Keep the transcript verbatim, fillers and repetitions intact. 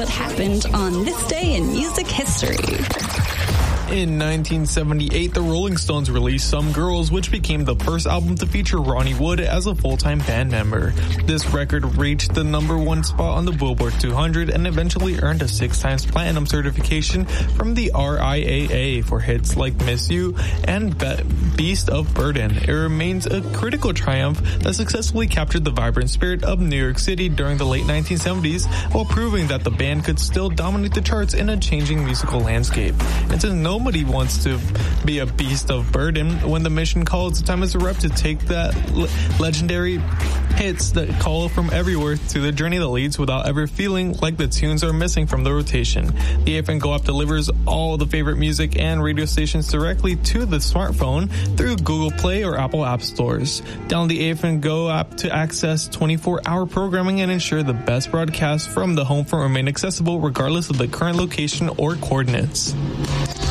what happened on this day in music history. In nineteen seventy-eight, the Rolling Stones released Some Girls, which became the first album to feature Ronnie Wood as a full-time band member. This record reached the number one spot on the Billboard two hundred and eventually earned a six times platinum certification from the R I A A for hits like Miss You and Be- Beast of Burden. It remains a critical triumph that successfully captured the vibrant spirit of New York City during the late nineteen seventies while proving that the band could still dominate the charts in a changing musical landscape. And since no Nobody wants to be a beast of burden, when the mission calls, the time is up to take that le- legendary hits that call from everywhere to the journey that leads without ever feeling like the tunes are missing from the rotation. The A F N Go app delivers all the favorite music and radio stations directly to the smartphone through Google Play or Apple App Stores. Download the A F N Go app to access twenty-four hour programming and ensure the best broadcasts from the home front remain accessible regardless of the current location or coordinates.